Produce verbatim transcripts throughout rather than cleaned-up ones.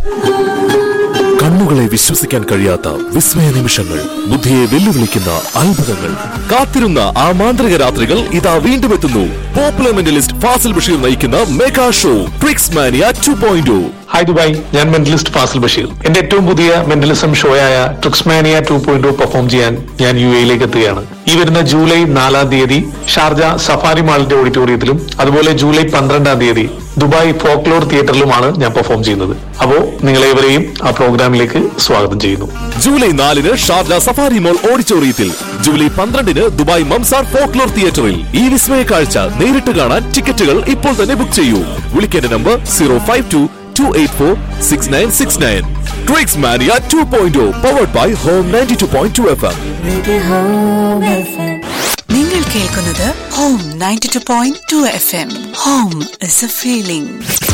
കണ്ണുകളെ വിശ്വസിക്കാൻ കഴിയാത്ത വിസ്മയ നിമിഷങ്ങൾ, ബുദ്ധിയെ വെല്ലുവിളിക്കുന്ന അത്ഭുതങ്ങൾ, കാത്തിരുന്ന ആ മാന്ത്രിക രാത്രികൾ ഇതാ വീണ്ടും എത്തുന്നു. പോപ്പുലർ മെന്റലിസ്റ്റ് ഫാസിൽ ബഷീർ നയിക്കുന്ന mega show tricks മാനിയ two point O. Hi Dubai, ഞാൻ മെന്റലിസ്റ്റ് ഫാസിൽ ബഷീർ. എന്റെ ഏറ്റവും പുതിയ mentalism ഷോയായ tricks മാനിയ two point O perform ചെയ്യാൻ ഞാൻ യു എയിലേക്ക് എത്തുകയാണ്. ഈ വരുന്ന ജൂലൈ നാലാം തീയതി ഷാർജ സഫാരി മാളിന്റെ ഓഡിറ്റോറിയത്തിലും അതുപോലെ ജൂലൈ പന്ത്രണ്ടാം തീയതി ദുബായ് ഫോക്ലോർ തിയേറ്ററിലുമാണ് ഞാൻ പെർഫോം ചെയ്യുന്നത്. അപ്പോ നിങ്ങളേവരെയും ആ പ്രോഗ്രാമിലേക്ക് സ്വാഗതം ചെയ്യുന്നു. ജൂലൈ നാലിന് ഷാർജ സഫാരി മോൾ ഓഡിറ്റോറിയത്തിൽ, ജൂലൈ പന്ത്രണ്ടിന് ദുബായ് മംസാർ ഫോക്ലോർ തിയേറ്ററിൽ. ഈ വിസ്മയ കാഴ്ച നേരിട്ട് കാണാൻ ടിക്കറ്റുകൾ ഇപ്പോൾ തന്നെ ബുക്ക് ചെയ്യൂ. വിളിക്കേണ്ട number zero five to to eight four six nine six nine. Tricks മാനിയ two point O powered by whom ninety two point two F M. നിങ്ങൾ കേൾക്കുന്നത് home ninety two point two F M. Home is A feeling.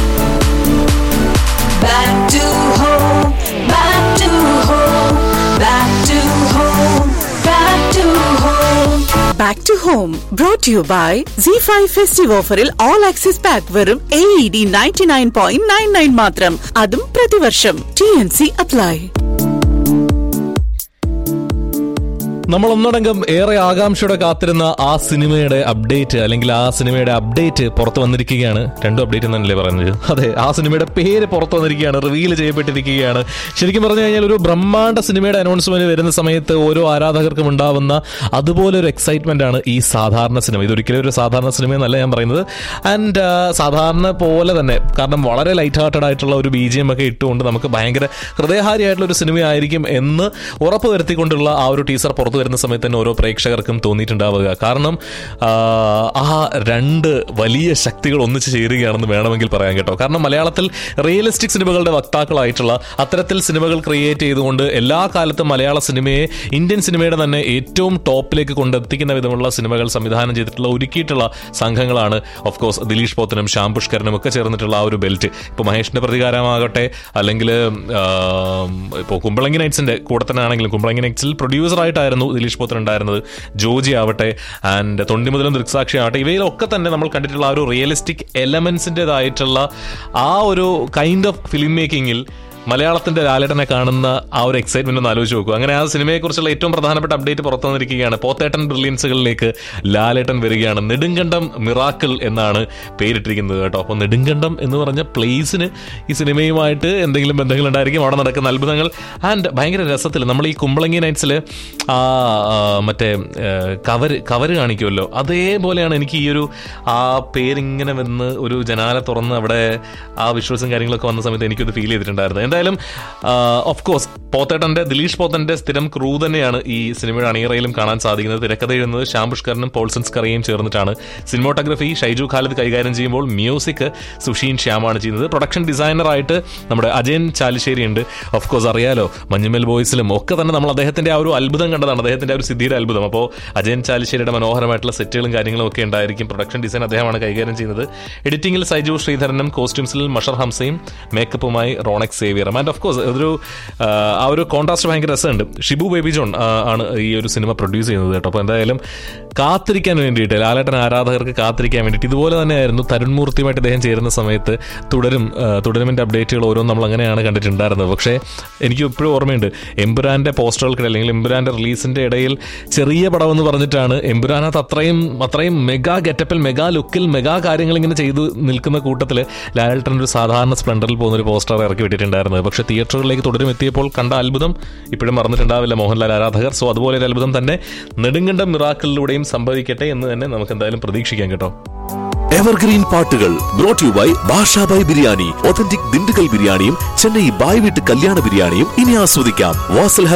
Back to home, back to home, back to home, back to home. Back to home brought to you by Z five Festive Offeril All Access Pack വെറും A E D ninety-nine point nine nine മാത്രം. അതും പ്രതിവർഷം. T N C apply. നമ്മൾ ഒന്നടങ്കം ഏറെ ആകാംക്ഷയോടെ കാത്തിരുന്ന ആ സിനിമയുടെ അപ്ഡേറ്റ്, അല്ലെങ്കിൽ ആ സിനിമയുടെ അപ്ഡേറ്റ് പുറത്തു വന്നിരിക്കുകയാണ്. രണ്ടും അപ്ഡേറ്റ് എന്നല്ലേ പറയുന്നത്? അതെ, ആ സിനിമയുടെ പേര് പുറത്തു വന്നിരിക്കുകയാണ്, റിവീൽ ചെയ്യപ്പെട്ടിരിക്കുകയാണ്. ശരിക്കും പറഞ്ഞു കഴിഞ്ഞാൽ ഒരു ബ്രഹ്മാണ്ഡ സിനിമയുടെ അനൗൺസ്മെന്റ് വരുന്ന സമയത്ത് ഓരോ ആരാധകർക്കും ഉണ്ടാവുന്ന അതുപോലെ ഒരു എക്സൈറ്റ്മെന്റ് ആണ് ഈ സാധാരണ സിനിമ. ഇതൊരിക്കലും ഒരു സാധാരണ സിനിമ എന്നല്ല ഞാൻ പറയുന്നത്. ആൻഡ് സാധാരണ പോലെ തന്നെ, കാരണം വളരെ ലൈറ്റ് ഹാർട്ടഡ് ആയിട്ടുള്ള ഒരു ബി ജി എം ഒക്കെ ഇട്ടുകൊണ്ട് നമുക്ക് ഭയങ്കര ഹൃദയഹാരിയായിട്ടുള്ള ഒരു സിനിമയായിരിക്കും എന്ന് ഉറപ്പ് വരുത്തിക്കൊണ്ടുള്ള ആ ഒരു ടീസർ പുറത്തു വരുന്ന സമയത്ത് തന്നെ ഓരോ പ്രേക്ഷകർക്കും തോന്നിയിട്ടുണ്ടാവുക. കാരണം ആ രണ്ട് വലിയ ശക്തികൾ ഒന്നിച്ച് ചേരുകയാണെന്ന് വേണമെങ്കിൽ പറയാൻ കേട്ടോ. കാരണം മലയാളത്തിൽ റിയലിസ്റ്റിക് സിനിമകളുടെ വക്താക്കളായിട്ടുള്ള അത്തരത്തിൽ സിനിമകൾ ക്രിയേറ്റ് ചെയ്തുകൊണ്ട് എല്ലാ കാലത്തും മലയാള സിനിമയെ ഇന്ത്യൻ സിനിമയുടെ തന്നെ ഏറ്റവും ടോപ്പിലേക്ക് കൊണ്ടെത്തിക്കുന്ന വിധമുള്ള സിനിമകൾ സംവിധാനം ചെയ്തിട്ടുള്ള ഒരുക്കിയിട്ടുള്ള സംഘങ്ങളാണ് ഓഫ് കോഴ്സ് ദിലീഷ് പോത്തനും ശ്യാം പുഷ്കരനും ഒക്കെ ചേർന്നിട്ടുള്ള ആ ഒരു ബെൽറ്റ്. ഇപ്പോൾ മഹേഷിന്റെ പ്രതികാരമാകട്ടെ, അല്ലെങ്കിൽ ഇപ്പോൾ കുമ്പളങ്ങി നൈറ്റ്സിന്റെ കൂടെ തന്നെ ആണെങ്കിലും കുമ്പളങ്ങി നൈറ്റ്സിൽ പ്രൊഡ്യൂസറായിട്ടായിരുന്നു ദിലീഷ് പോത്തൻ ഉണ്ടായിരുന്നത്, ജോജി ആവട്ടെ, ആൻഡ് തൊണ്ടി മുതലും ദൃക്സാക്ഷി ആവട്ടെ, ഇവയിലൊക്കെ തന്നെ നമ്മൾ കണ്ടിട്ടുള്ള ആ ഒരു റിയലിസ്റ്റിക് എലമെന്റ്സിൻ്റെതായിട്ടുള്ള ആ ഒരു കൈൻഡ് ഓഫ് ഫിലിം മേക്കിങ്ങിൽ മലയാളത്തിന്റെ ലാലേട്ടനെ കാണുന്ന ആ ഒരു എക്സൈറ്റ്മെന്റ് ഒന്ന് ആലോചിച്ച് നോക്കുക. അങ്ങനെ ആ സിനിമയെക്കുറിച്ചുള്ള ഏറ്റവും പ്രധാനപ്പെട്ട അപ്ഡേറ്റ് പുറത്തു വന്നിരിക്കുകയാണ്. പോത്തേട്ടൻ ബ്രില്യൻസുകളിലേക്ക് ലാലേട്ടൻ വരികയാണ്. നെടുങ്കണ്ടം മിറാക്കിൾ എന്നാണ് പേരിട്ടിരിക്കുന്നത് കേട്ടോ. അപ്പോൾ നെടുങ്കണ്ടം എന്ന് പറഞ്ഞ പ്ലേസിന് ഈ സിനിമയുമായിട്ട് എന്തെങ്കിലും ബന്ധങ്ങൾ ഉണ്ടായിരിക്കും, അവിടെ നടക്കുന്ന അത്ഭുതങ്ങൾ. ആൻഡ് ഭയങ്കര രസത്തിൽ നമ്മൾ ഈ കുമ്പളങ്ങി നൈറ്റ്സിൽ ആ മറ്റേ കവര് കവര് കാണിക്കുമല്ലോ, അതേപോലെയാണ് എനിക്ക് ഈ ഒരു ആ പേരിങ്ങനെ വന്ന് ഒരു ജനാല തുറന്ന് അവിടെ ആ വിഷ്വൽസും കാര്യങ്ങളൊക്കെ വന്ന സമയത്ത് എനിക്കൊന്ന് ഫീൽ ചെയ്തിട്ടുണ്ടായിരുന്നു. എന്തായാലും ഓഫ് കോഴ്സ് പോത്തേട്ടന്റെ ദിലീഷ് പോത്തന്റെ സ്ഥിരം ക്രൂ തന്നെയാണ് ഈ സിനിമയുടെ അണിയറയിലും കാണാൻ സാധിക്കുന്നത്. തിരക്കഥ എഴുതുന്നത് ശ്യാം പുഷ്കരനും പോൾസൺ സ്കറിയയും ചേർന്നിട്ടാണ്. സിനിമോട്ടോഗ്രഫി ഷൈജു ഖാലിദ് കൈകാര്യം ചെയ്യുമ്പോൾ മ്യൂസിക് സുഷീൻ ശ്യാമാണ് ചെയ്യുന്നത്. പ്രൊഡക്ഷൻ ഡിസൈനറായിട്ട് നമ്മുടെ അജയൻ ചാലിശ്ശേരി ഉണ്ട്. ഓഫ് കോഴ്സ് അറിയാലോ, മഞ്ഞുമൽ ബോയ്സിലും ഒക്കെ തന്നെ നമ്മൾ അദ്ദേഹത്തിന്റെ ആ ഒരു അത്ഭുതം കണ്ടതാണ്, അദ്ദേഹത്തിന്റെ ആ ഒരു സിദ്ധിയുടെ അത്ഭുതം. അപ്പോൾ അജയൻ ചാലിശ്ശേരിയുടെ മനോഹരമായിട്ടുള്ള സെറ്റുകളും കാര്യങ്ങളും ഒക്കെ ഉണ്ടായിരിക്കും. പ്രൊഡക്ഷൻ ഡിസൈൻ അദ്ദേഹമാണ് കൈകാര്യം ചെയ്യുന്നത്. എഡിറ്റിംഗിൽ Saiju ശ്രീധരനും, കോസ്റ്റ്യൂംസിൽ മഷർ ഹംസയും, മേക്കപ്പുമായി Ronak Xavier. And of course ഒരു ആ ഒരു കോൺട്രാസ്റ്റ് ഭയങ്കര രസമുണ്ട്. ഷിബു ബേബി ജോൺ ആണ് ഈ ഒരു സിനിമ പ്രൊഡ്യൂസ് ചെയ്യുന്നത് കേട്ടോ. അപ്പോൾ എന്തായാലും കാത്തിരിക്കാൻ വേണ്ടിയിട്ട്, ലാലേട്ടൻ ആരാധകർക്ക് കാത്തിരിക്കാൻ വേണ്ടിയിട്ട്, ഇതുപോലെ തന്നെയായിരുന്നു തരുൺമൂർത്തിയുമായിട്ട് അദ്ദേഹം ചേരുന്ന സമയത്ത് തുടരും തുടരുമിൻ്റെ അപ്ഡേറ്റുകൾ ഓരോന്നും നമ്മൾ അങ്ങനെയാണ് കണ്ടിട്ടുണ്ടായിരുന്നത്. പക്ഷേ എനിക്ക് ഇപ്പോഴും ഓർമ്മയുണ്ട്, എമ്പുരാൻ്റെ പോസ്റ്ററുകൾക്കിടയിൽ അല്ലെങ്കിൽ എമ്പുരാൻ്റെ റിലീസിൻ്റെ ഇടയിൽ ചെറിയ പടമെന്ന് പറഞ്ഞിട്ടാണ് എമ്പുരാനകത്ത് അത്രയും അത്രയും മെഗാ ഗെറ്റപ്പിൽ, മെഗാ ലുക്കിൽ, മെഗാ കാര്യങ്ങൾ ഇങ്ങനെ ചെയ്തു നിൽക്കുന്ന കൂട്ടത്തിൽ ലാലേട്ടൻ ഒരു സാധാരണ സ്പ്ലെൻഡറിൽ പോകുന്നൊരു പോസ്റ്റർ ഇറക്കി വിട്ടിട്ടുണ്ടായിരുന്നത്. പക്ഷേ തിയേറ്ററുകളിലേക്ക് തുടരും എത്തിയപ്പോൾ കണ്ട അത്ഭുതം ഇപ്പോഴും മറന്നിട്ടുണ്ടാവില്ല മോഹൻലാൽ ആരാധകർ. സോ അതുപോലെ ഒരു അത്ഭുതം തന്നെ നെടുങ്കണ്ടം മിറാക്കിളിലൂടെയും സംഭവിക്കട്ടെ എന്ന് തന്നെ നമുക്ക് എന്തായാലും പ്രതീക്ഷിക്കാം കേട്ടോ. എവർഗ്രീൻ പാട്ടുകൾ brought you by Basha by biryani. Authentic Dindigul ബിരിയാണിയും ചെന്നൈ ബായ് വീട്ട് കല്യാണ ബിരിയാണിയും ഇനി ആസ്വദിക്കാം വാസൽ